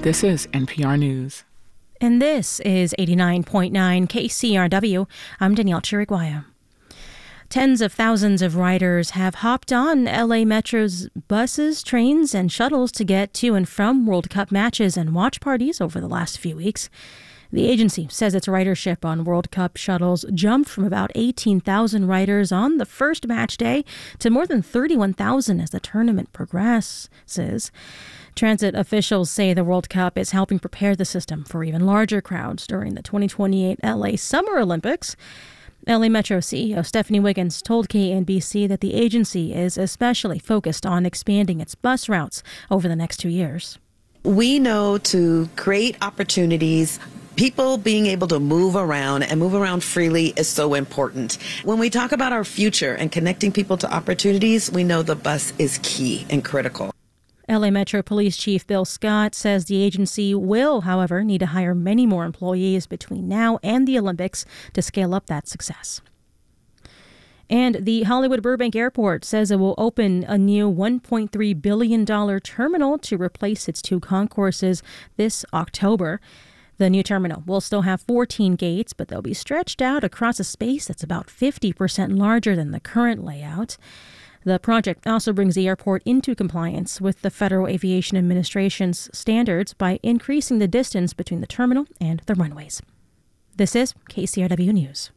This is NPR News. And this is 89.9 KCRW. I'm Danielle Chiriguaya. Tens of thousands of riders have hopped on LA Metro's buses, trains, and shuttles to get to and from World Cup matches and watch parties over the last few weeks. The agency says its ridership on World Cup shuttles jumped from about 18,000 riders on the first match day to more than 31,000 as the tournament progresses. Transit officials say the World Cup is helping prepare the system for even larger crowds during the 2028 LA Summer Olympics. LA Metro CEO Stephanie Wiggins told KNBC that the agency is especially focused on expanding its bus routes over the next 2 years. We know to create opportunities, people being able to move around and move around freely is so important. When we talk about our future and connecting people to opportunities, we know the bus is key and critical. LA Metro Police Chief Bill Scott says the agency will, however, need to hire many more employees between now and the Olympics to scale up that success. And the Hollywood Burbank Airport says it will open a new $1.3 billion terminal to replace its 2 concourses this October. The new terminal will still have 14 gates, but they'll be stretched out across a space that's about 50% larger than the current layout. The project also brings the airport into compliance with the Federal Aviation Administration's standards by increasing the distance between the terminal and the runways. This is KCRW News.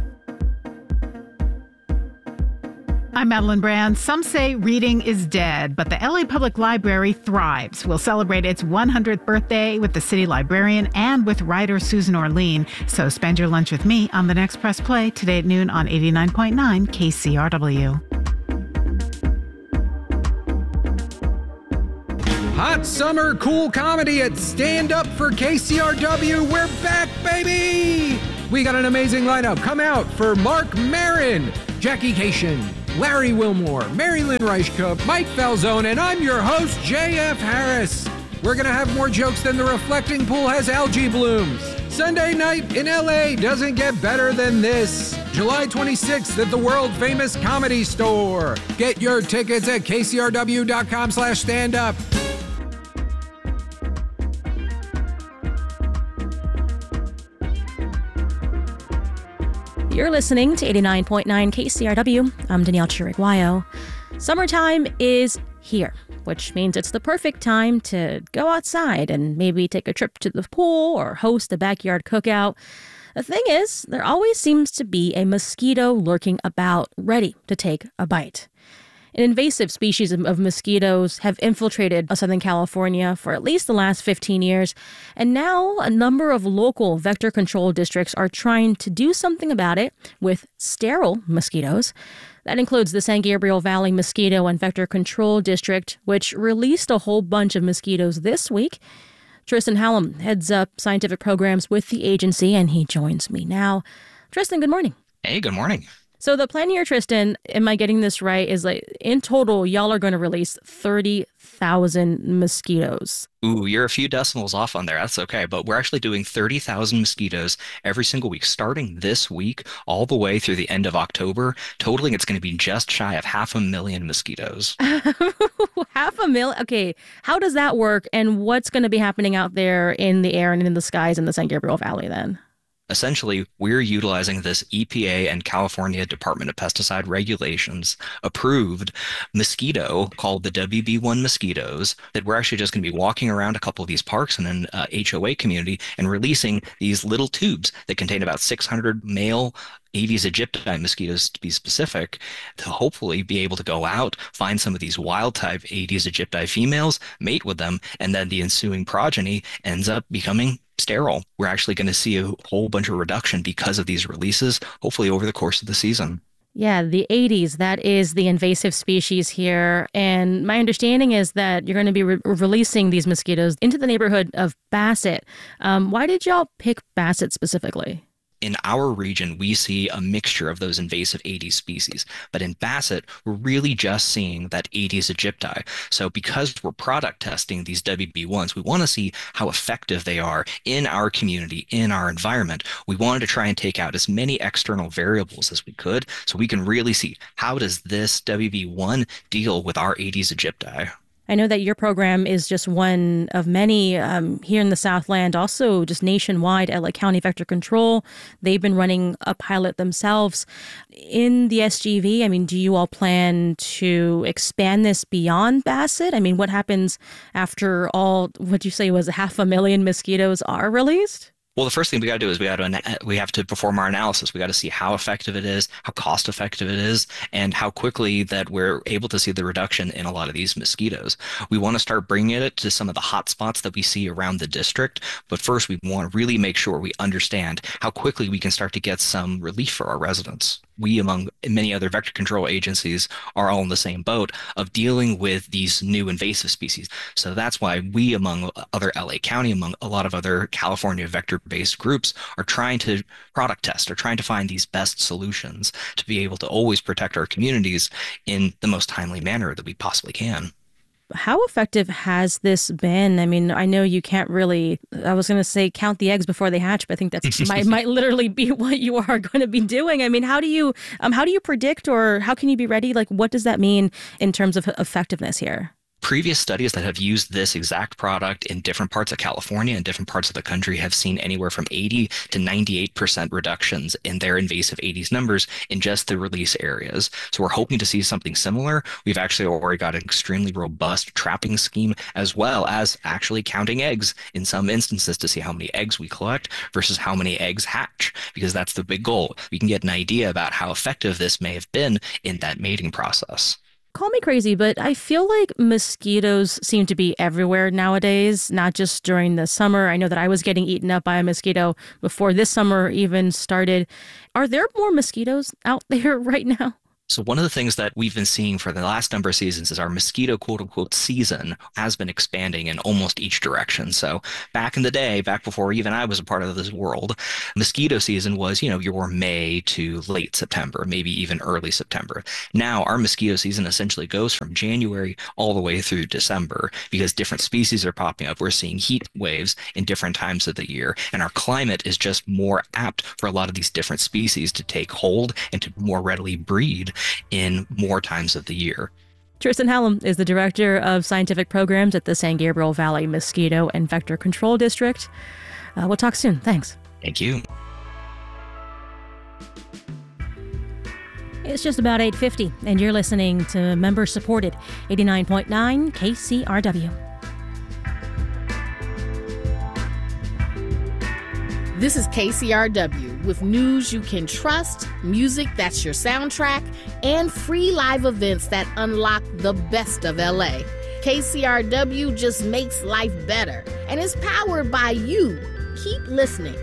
I'm Madeline Brand. Some say reading is dead, but the LA Public Library thrives. We'll celebrate its 100th birthday with the city librarian and with writer Susan Orlean. So spend your lunch with me on the next Press Play today at noon on 89.9 KCRW. Hot summer cool comedy at Stand Up for KCRW. We're back, baby! We got an amazing lineup. Come out for Mark Maron, Jackie Cation, Larry Wilmore, Mary Lynn Reichkup, Mike Falzone, and I'm your host, J.F. Harris. We're going to have more jokes than the reflecting pool has algae blooms. Sunday night in L.A. doesn't get better than this. July 26th at the world-famous Comedy Store. Get your tickets at kcrw.com/standup. You're listening to 89.9 KCRW. I'm Danielle Chiriguayo. Summertime is here, which means it's the perfect time to go outside and maybe take a trip to the pool or host a backyard cookout. The thing is, there always seems to be a mosquito lurking about, ready to take a bite. An invasive species of mosquitoes have infiltrated Southern California for at least the last 15 years, and now a number of local vector control districts are trying to do something about it with sterile mosquitoes. That includes the San Gabriel Valley Mosquito and Vector Control District, which released a whole bunch of mosquitoes this week. Tristan Hallam heads up scientific programs with the agency, and he joins me now. Tristan, good morning. Hey, good morning. So the plan here, Tristan, am I getting this right, is like in total, y'all are going to release 30,000 mosquitoes. Ooh, you're a few decimals off on there. That's okay. But we're actually doing 30,000 mosquitoes every single week, starting this week all the way through the end of October. Totaling, it's going to be just shy of 500,000 mosquitoes. 500,000? Okay. How does that work? And what's going to be happening out there in the air and in the skies in the San Gabriel Valley then? Essentially, we're utilizing this EPA and California Department of Pesticide Regulations approved mosquito called the WB1 mosquitoes that we're actually just going to be walking around a couple of these parks and an HOA community and releasing these little tubes that contain about 600 male Aedes aegypti mosquitoes, to be specific, to hopefully be able to go out, find some of these wild-type Aedes aegypti females, mate with them, and then the ensuing progeny ends up becoming sterile. We're actually going to see a whole bunch of reduction because of these releases, hopefully over the course of the season. Yeah, the Aedes, that is the invasive species here. And my understanding is that you're going to be releasing these mosquitoes into the neighborhood of Bassett. Why did y'all pick Bassett specifically? In our region, we see a mixture of those invasive Aedes species. But in Bassett, we're really just seeing that Aedes aegypti. So because we're product testing these WB1s, we want to see how effective they are in our community, in our environment. We wanted to try and take out as many external variables as we could so we can really see how does this WB1 deal with our Aedes aegypti. I know that your program is just one of many here in the Southland, also just nationwide. LA County Vector Control, they've been running a pilot themselves. In the SGV, I mean, do you all plan to expand this beyond Bassett? I mean, what happens after all, what'd you say was 500,000 mosquitoes are released? Well, the first thing we got to do is we have to perform our analysis. We got to see how effective it is, how cost effective it is, and how quickly that we're able to see the reduction in a lot of these mosquitoes. We want to start bringing it to some of the hot spots that we see around the district. But first, we want to really make sure we understand how quickly we can start to get some relief for our residents. We, among many other vector control agencies, are all in the same boat of dealing with these new invasive species. So that's why we, among other LA County, among a lot of other California vector-based groups, are trying to product test, or trying to find these best solutions to be able to always protect our communities in the most timely manner that we possibly can. How effective has this been? I mean, I know you can't really, I was going to say count the eggs before they hatch, but I think that's might literally be what you are going to be doing. I mean, how do you predict, or how can you be ready? Like, what does that mean in terms of effectiveness here? Previous studies that have used this exact product in different parts of California and different parts of the country have seen anywhere from 80 to 98% reductions in their invasive Aedes numbers in just the release areas. So we're hoping to see something similar. We've actually already got an extremely robust trapping scheme, as well as actually counting eggs in some instances to see how many eggs we collect versus how many eggs hatch, because that's the big goal. We can get an idea about how effective this may have been in that mating process. Call me crazy, but I feel like mosquitoes seem to be everywhere nowadays, not just during the summer. I know that I was getting eaten up by a mosquito before this summer even started. Are there more mosquitoes out there right now? So one of the things that we've been seeing for the last number of seasons is our mosquito quote unquote season has been expanding in almost each direction. So back in the day, back before even I was a part of this world, mosquito season was, your May to late September, maybe even early September. Now our mosquito season essentially goes from January all the way through December, because different species are popping up. We're seeing heat waves in different times of the year, and our climate is just more apt for a lot of these different species to take hold and to more readily breed in more times of the year. Tristan Hallam is the Director of Scientific Programs at the San Gabriel Valley Mosquito and Vector Control District. We'll talk soon. Thanks. Thank you. It's just about 8:50, and you're listening to member-supported 89.9 KCRW. This is KCRW with news you can trust, music that's your soundtrack, and free live events that unlock the best of LA. KCRW just makes life better, and is powered by you. Keep listening.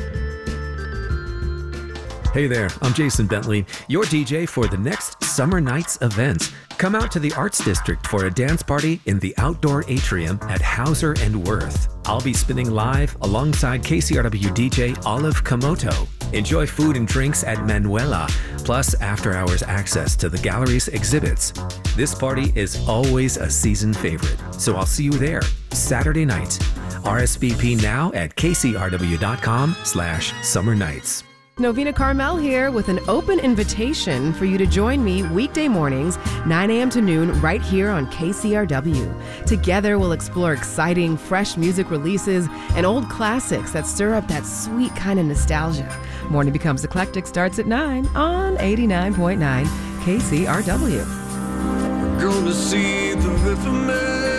Hey there, I'm Jason Bentley, your DJ for the next Summer Nights event. Come out to the Arts District for a dance party in the outdoor atrium at Hauser and Worth. I'll be spinning live alongside KCRW DJ Olive Komoto. Enjoy food and drinks at Manuela, plus after-hours access to the gallery's exhibits. This party is always a season favorite, so I'll see you there Saturday night. RSVP now at kcrw.com/summer nights. Novena Carmel here with an open invitation for you to join me weekday mornings, 9 a.m. to noon, right here on KCRW. Together, we'll explore exciting, fresh music releases and old classics that stir up that sweet kind of nostalgia. Morning Becomes Eclectic starts at 9 on 89.9 KCRW. We're gonna see the riverman.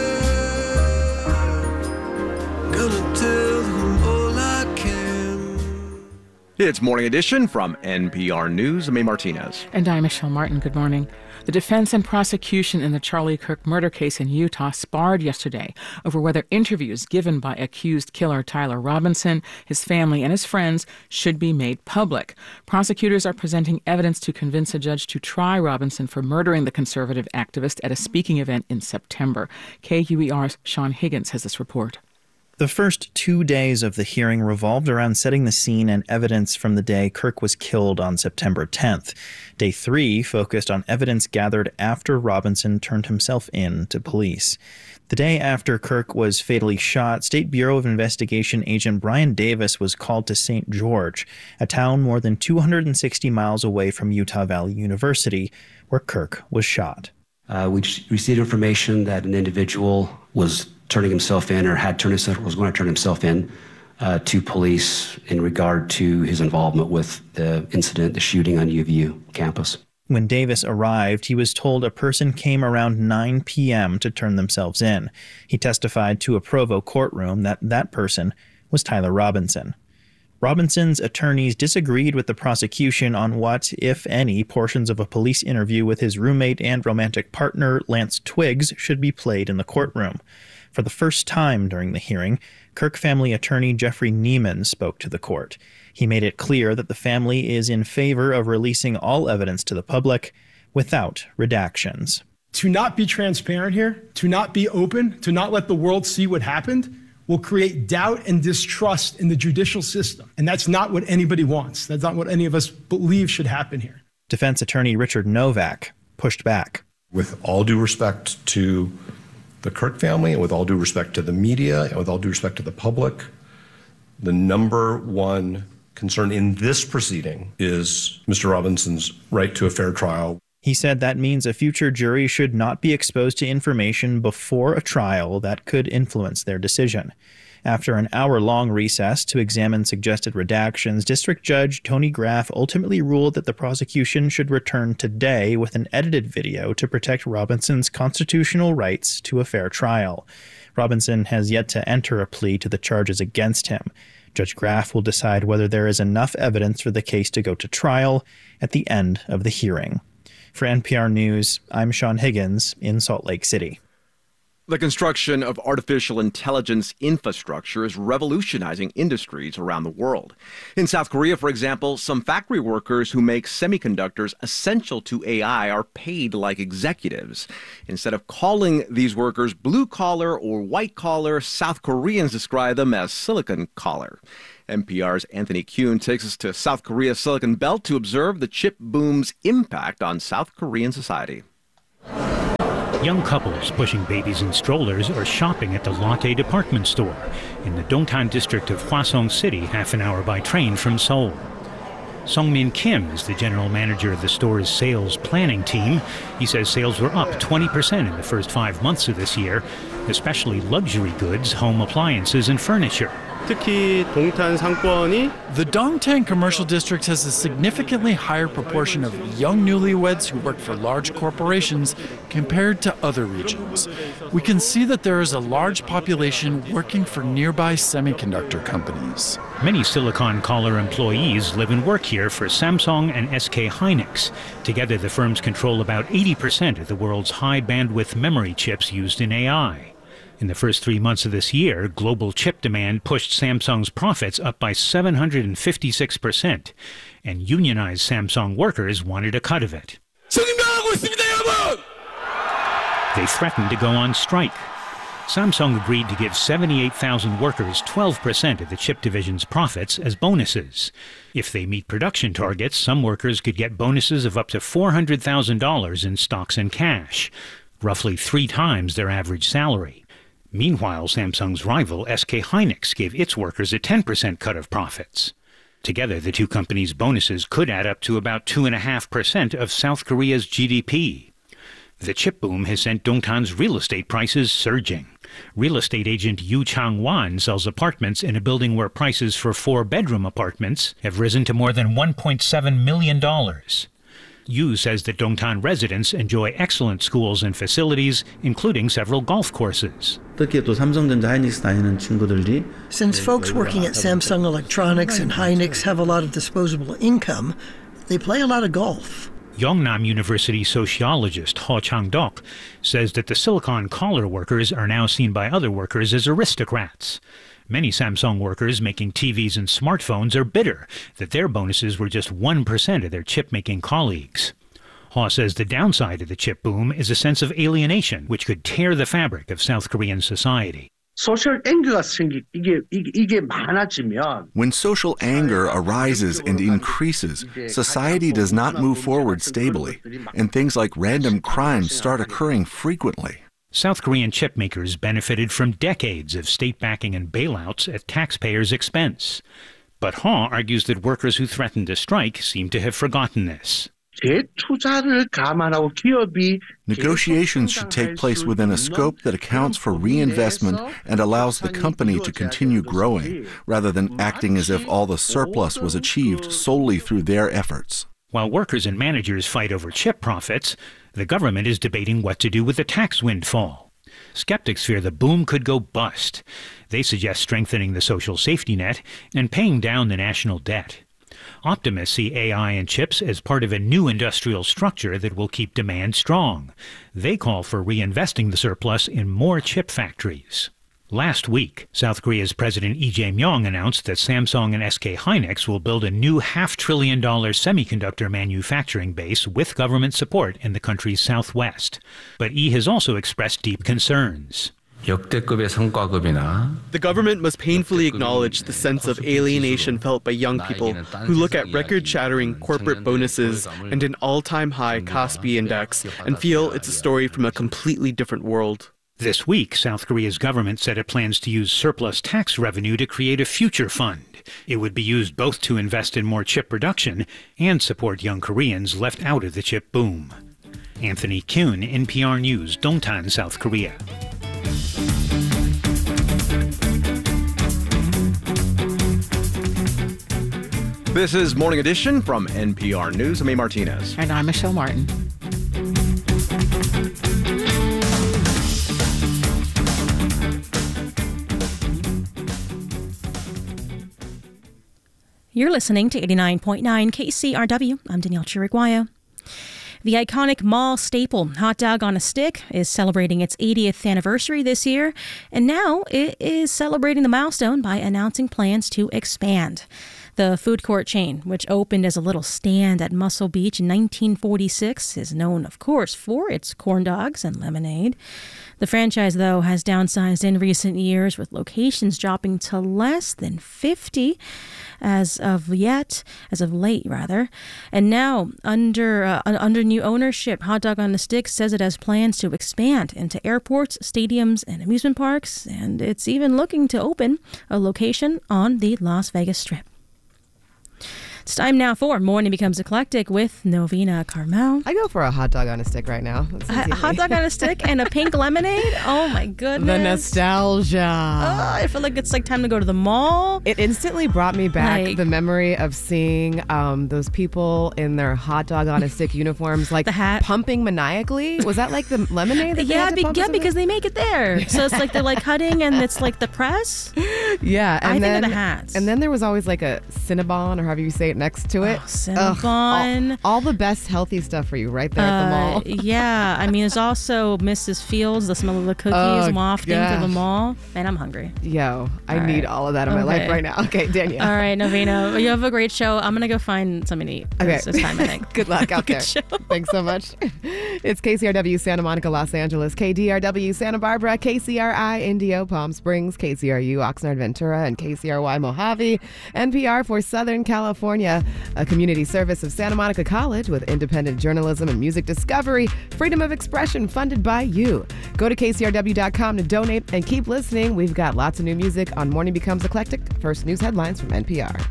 Gonna tell him all I can. It's Morning Edition from NPR News. I'm A. Martinez. And I'm Michelle Martin. Good morning. The defense and prosecution in the Charlie Kirk murder case in Utah sparred yesterday over whether interviews given by accused killer Tyler Robinson, his family, and his friends should be made public. Prosecutors are presenting evidence to convince a judge to try Robinson for murdering the conservative activist at a speaking event in September. KUER's Sean Higgins has this report. The first 2 days of the hearing revolved around setting the scene and evidence from the day Kirk was killed on September 10th. Day 3 focused on evidence gathered after Robinson turned himself in to police. The day after Kirk was fatally shot, State Bureau of Investigation agent Brian Davis was called to St. George, a town more than 260 miles away from Utah Valley University, where Kirk was shot. We received information that an individual was turning himself in or was going to turn himself in to police in regard to his involvement with the incident, the shooting on UVU campus. When Davis arrived, he was told a person came around 9 p.m. to turn themselves in. He testified to a Provo courtroom that person was Tyler Robinson. Robinson's attorneys disagreed with the prosecution on what, if any, portions of a police interview with his roommate and romantic partner, Lance Twiggs, should be played in the courtroom. For the first time during the hearing, Kirk family attorney Jeffrey Neiman spoke to the court. He made it clear that the family is in favor of releasing all evidence to the public without redactions. To not be transparent here, to not be open, to not let the world see what happened, will create doubt and distrust in the judicial system. And that's not what anybody wants. That's not what any of us believe should happen here. Defense attorney Richard Novak pushed back. With all due respect to the Kirk family, and with all due respect to the media, and with all due respect to the public, the number one concern in this proceeding is Mr. Robinson's right to a fair trial. He said that means a future jury should not be exposed to information before a trial that could influence their decision. After an hour-long recess to examine suggested redactions, District Judge Tony Graff ultimately ruled that the prosecution should return today with an edited video to protect Robinson's constitutional rights to a fair trial. Robinson has yet to enter a plea to the charges against him. Judge Graff will decide whether there is enough evidence for the case to go to trial at the end of the hearing. For NPR News, I'm Sean Higgins in Salt Lake City. The construction of artificial intelligence infrastructure is revolutionizing industries around the world. In South Korea, for example, some factory workers who make semiconductors essential to AI are paid like executives. Instead of calling these workers blue-collar or white-collar, South Koreans describe them as silicon-collar. NPR's Anthony Kuhn takes us to South Korea's Silicon Belt to observe the chip boom's impact on South Korean society. Young couples pushing babies in strollers are shopping at the Lotte department store in the Dongtan district of Hwasong City, half an hour by train from Seoul. Song-min Kim is the general manager of the store's sales planning team. He says sales were up 20% in the first 5 months of this year, especially luxury goods, home appliances, and furniture. The Dongtan Commercial District has a significantly higher proportion of young newlyweds who work for large corporations compared to other regions. We can see that there is a large population working for nearby semiconductor companies. Many Silicon Collar employees live and work here for Samsung and SK Hynix. Together, the firms control about 80% of the world's high-bandwidth memory chips used in AI. In the first 3 months of this year, global chip demand pushed Samsung's profits up by 756%, and unionized Samsung workers wanted a cut of it. They threatened to go on strike. Samsung agreed to give 78,000 workers 12% of the chip division's profits as bonuses. If they meet production targets, some workers could get bonuses of up to $400,000 in stocks and cash, roughly 3 times their average salary. Meanwhile, Samsung's rival, SK Hynix, gave its workers a 10% cut of profits. Together, the two companies' bonuses could add up to about 2.5% of South Korea's GDP. The chip boom has sent Dongtan's real estate prices surging. Real estate agent Yu Chang-wan sells apartments in a building where prices for 4-bedroom apartments have risen to more than $1.7 million. Yu says that Dongtan residents enjoy excellent schools and facilities, including several golf courses. Since folks working at Samsung Electronics and Hynix have a lot of disposable income, they play a lot of golf. Yongnam University sociologist Ho Chang-dok says that the Silicon Collar workers are now seen by other workers as aristocrats. Many Samsung workers making TVs and smartphones are bitter that their bonuses were just 1% of their chip-making colleagues. Ho says the downside of the chip boom is a sense of alienation, which could tear the fabric of South Korean society. When social anger arises and increases, society does not move forward stably, and things like random crimes start occurring frequently. South Korean chip makers benefited from decades of state backing and bailouts at taxpayers' expense. But Ha argues that workers who threatened to strike seem to have forgotten this. 재투자를 감안하고 기업이 Negotiations should take place within a scope that accounts for reinvestment and allows the company to continue growing, rather than acting as if all the surplus was achieved solely through their efforts. While workers and managers fight over chip profits, the government is debating what to do with the tax windfall. Skeptics fear the boom could go bust. They suggest strengthening the social safety net and paying down the national debt. Optimists see AI and chips as part of a new industrial structure that will keep demand strong. They call for reinvesting the surplus in more chip factories. Last week, South Korea's President Lee Jae-myung announced that Samsung and SK hynix will build a new $500 billion semiconductor manufacturing base with government support in the country's southwest. But Lee has also expressed deep concerns. The government must painfully acknowledge the sense of alienation felt by young people who look at record-shattering corporate bonuses and an all-time high Kospi index and feel it's a story from a completely different world. This week, South Korea's government said it plans to use surplus tax revenue to create a future fund. It would be used both to invest in more chip production and support young Koreans left out of the chip boom. Anthony Kuhn, NPR News, Dongtan, South Korea. This is Morning Edition from NPR News. I'm A. Martinez. And I'm Michelle Martin. You're listening to 89.9 KCRW. I'm Danielle Chiriguayo. The iconic mall staple, hot dog on a stick, is celebrating its 80th anniversary this year, and now it is celebrating the milestone by announcing plans to expand. The food court chain, which opened as a little stand at Muscle Beach in 1946, is known, of course, for its corn dogs and lemonade. The franchise, though, has downsized in recent years, with locations dropping to less than 50 as of late. And now, under new ownership, Hot Dog on a Stick says it has plans to expand into airports, stadiums, and amusement parks, and it's even looking to open a location on the Las Vegas Strip. It's time now for Morning Becomes Eclectic with Novena Carmel. I go for a hot dog on a stick right now. A hot dog on a stick and a pink lemonade? Oh my goodness. The nostalgia. I feel like it's like time to go to the mall. It instantly brought me back the memory of seeing those people in their hot dog on a stick uniforms, like the hat pumping maniacally. Was that like the lemonade? That because they make it there. So it's like they're like cutting and it's like the press. Yeah. And I then, think of the hats. And then there was always like a Cinnabon, or however you say it, next to it. Cinnabon. All the best healthy stuff for you right there at the mall. Yeah. I mean, there's also Mrs. Fields, the smell of the cookies wafting through the mall. Man, I'm hungry. Yo, I need all of that in my life right now. Okay, Danielle. All right, Novena. You have a great show. I'm going to go find something to eat. Okay. It's time, I think. Good luck out there. Thanks so much. It's KCRW Santa Monica, Los Angeles, KDRW Santa Barbara, KCRI Indio, Palm Springs, KCRU Oxnard, Ventura, and KCRY Mojave, NPR for Southern California, a community service of Santa Monica College with independent journalism and music discovery, freedom of expression funded by you. Go to KCRW.com to donate and keep listening. We've got lots of new music on Morning Becomes Eclectic. First news headlines from NPR.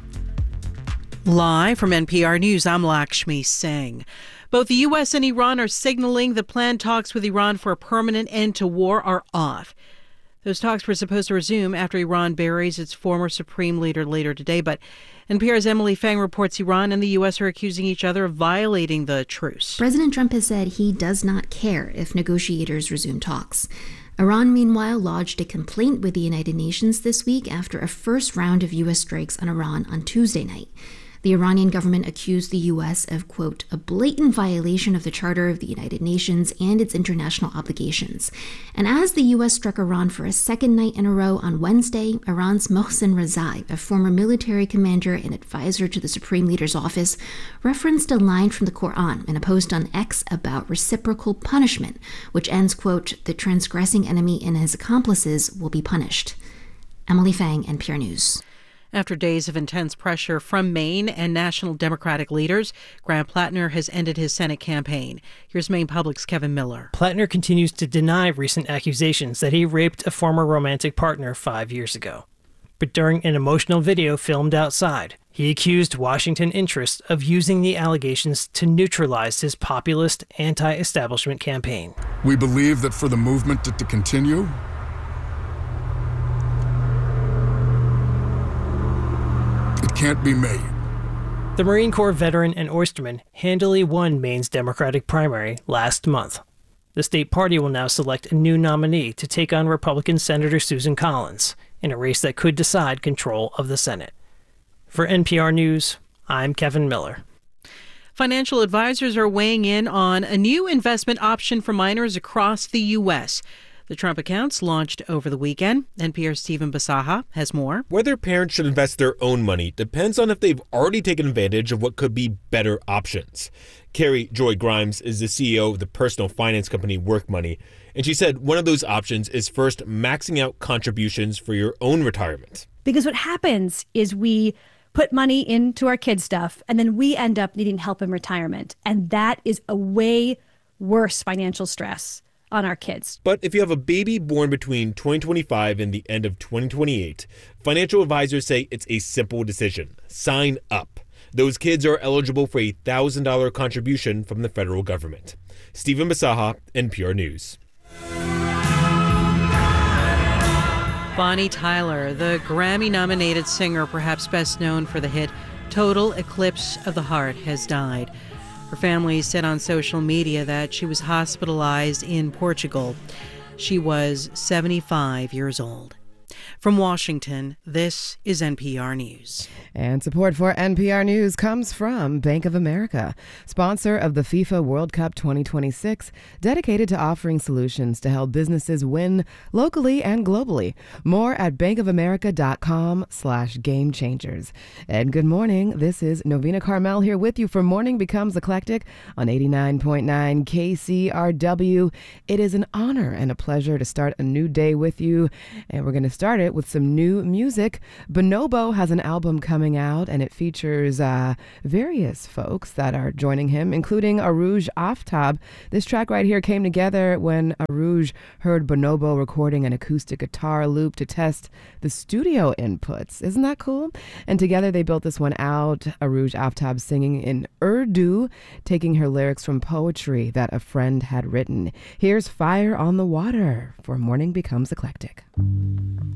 Live from NPR News, I'm Lakshmi Singh. Both the U.S. and Iran are signaling the planned talks with Iran for a permanent end to war are off. Those talks were supposed to resume after Iran buries its former supreme leader later today, but NPR's Emily Fang reports Iran and the U.S. are accusing each other of violating the truce. President Trump has said he does not care if negotiators resume talks. Iran, meanwhile, lodged a complaint with the United Nations this week after a first round of U.S. strikes on Iran on Tuesday night. The Iranian government accused the U.S. of, quote, a blatant violation of the Charter of the United Nations and its international obligations. And as the U.S. struck Iran for a second night in a row on Wednesday, Iran's Mohsen Rezai, a former military commander and advisor to the Supreme Leader's office, referenced a line from the Quran in a post on X about reciprocal punishment, which ends, quote, the transgressing enemy and his accomplices will be punished. Emily Fang, NPR News. After days of intense pressure from Maine and national Democratic leaders, Graham Plattner has ended his Senate campaign. Here's Maine Public's Kevin Miller. Plattner continues to deny recent accusations that he raped a former romantic partner 5 years ago. but during an emotional video filmed outside. He accused Washington interests of using the allegations to neutralize his populist anti-establishment campaign. We believe that for the movement to continue, it can't be made. The Marine Corps veteran and oysterman handily won Maine's Democratic primary last month. The state party will now select a new nominee to take on Republican Senator Susan Collins in a race that could decide control of the Senate. For NPR News, I'm Kevin Miller. Financial advisors are weighing in on a new investment option for minors across the U.S. The Trump accounts launched over the weekend. NPR's Stephen Basaha has more. Whether parents should invest their own money depends on if they've already taken advantage of what could be better options. Carrie Joy Grimes is the CEO of the personal finance company Work Money, and she said one of those options is first maxing out contributions for your own retirement. Because what happens is we put money into our kids' stuff, and then we end up needing help in retirement. And that is a way worse financial stress on our kids. But if you have a baby born between 2025 and the end of 2028, financial advisors say it's a simple decision. Sign up. Those kids are eligible for a $1,000 contribution from the federal government. Stephen Basaha, NPR News. Bonnie Tyler, the Grammy-nominated singer, perhaps best known for the hit Total Eclipse of the Heart, has died. Her family said on social media that she was hospitalized in Portugal. She was 75 years old. From Washington, this is NPR News. And support for NPR News comes from Bank of America, sponsor of the FIFA World Cup 2026, dedicated to offering solutions to help businesses win locally and globally. More at bankofamerica.com/gamechangers. And good morning. This is Novena Carmel here with you for Morning Becomes Eclectic on 89.9 KCRW. It is an honor and a pleasure to start a new day with you. And we're going to start it with some new music. Bonobo has an album coming out, and it features various folks that are joining him, including Arooj Aftab. This track right here came together when Arooj heard Bonobo recording an acoustic guitar loop to test the studio inputs. Isn't that cool? And together they built this one out. Arooj Aftab singing in Urdu, taking her lyrics from poetry that a friend had written. Here's Fire on the Water for Morning Becomes Eclectic.